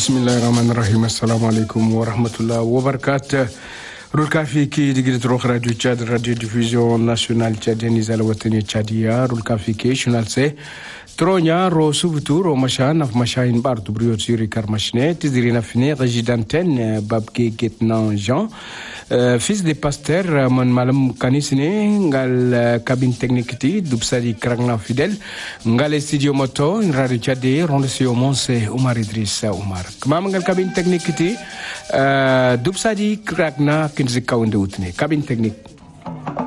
Bismillahirrahmanirrahim. Assalamu alaikum wa rahmatullahi wa barakatuh. Rulkafi ki digit roh radio Tchad, radio diffusion nationale tchadienne izala watani Tchadia, Rulkafi ki journal se Tronya ro subtu ro mashan af mashain bar tu brio tsiri karmashne tidirina fini régie d'antenne babke getnan Jean fils de pasteur mon malam kanisine ngal cabine technique ti dubsari krangna fidèle ngal studio moto radio Tchadie rondesio monse Omar Idrissa Omar kmam ngal cabine technique ti dubsari krangna kinzi kawnde utne cabine technique